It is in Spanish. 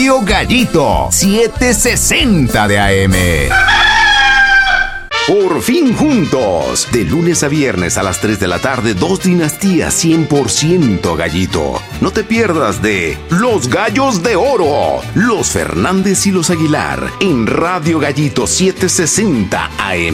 Radio Gallito 760 de AM. Por fin juntos. De lunes a viernes a las 3 de la tarde, 2 dinastías 100% Gallito. No te pierdas de Los Gallos de Oro, los Fernández y los Aguilar, en Radio Gallito 760 AM.